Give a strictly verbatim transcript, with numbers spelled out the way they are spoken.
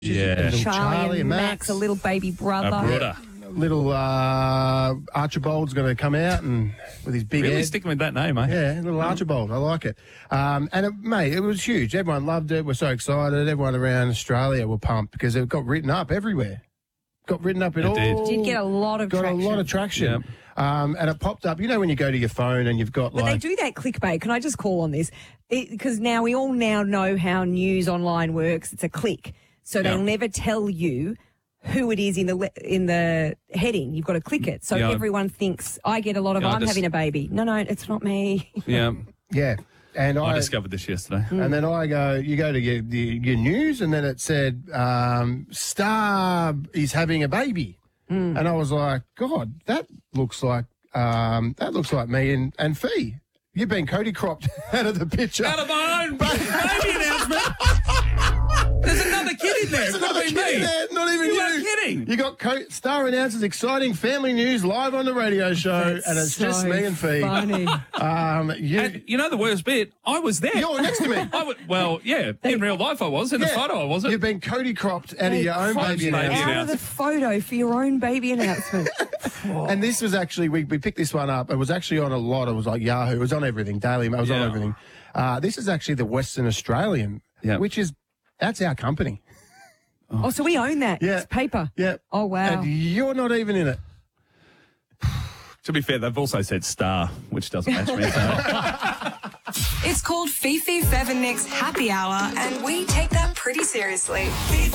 Yeah. Little Charlie, Charlie and and Max, Max. a little baby brother. A brother. Little uh, Archibald's going to come out and with his big Really head. sticking with that name, eh? Yeah, little Archibald. I like it. Um, and, it, mate, it was huge. Everyone loved it. We're so excited. Everyone around Australia were pumped because it got written up everywhere. Got written up in It all... did. Did get a lot of Got traction. a lot of traction. Um, and it popped up. You know when you go to your phone and you've got But like... they do that clickbait. Can I just call on this? Because now we all now know how news online works. It's a click. So Yeah. they'll never tell you who it is in the le- in the heading. You've got to click it. So Yeah. everyone thinks, I get a lot of, Yeah, I I'm just- having a baby. No, no, it's not me. Yeah. Yeah. And I I... discovered this yesterday. And then I go, you go to your, the, your news, and then it said, um, Star is having a baby. And I was like, God, that looks like um, that looks like me and, and Fee. You've been Cody cropped out of the picture. Out of my own baby announcement. There's another kid in there. It could have been me. There, not even You you. are kidding. You got Co- Star announces exciting family news live on the radio show, That's and it's so just me and Fee. funny. Um, you, And you know the worst bit? I was there. you're next to me. I would, well, yeah, in real life I was. In the Yeah. photo I wasn't. You've been Cody cropped out of They your own cropped baby me out. announcement. Out of the photo for your own baby announcement. And this was actually, we, we picked this one up. It was actually on a lot. It was like Yahoo. It was on everything. Daily Mail. It was on Yeah. everything. Uh, this is actually the Western Australian, Yeah. which is, that's our company. Oh, so we own that. Yeah. It's paper. Yeah. Oh, wow. And you're not even in it. To be fair, they've also said star, which doesn't match me. So. It's called Fifi, Fev and Nick's Happy Hour, and we take that pretty seriously.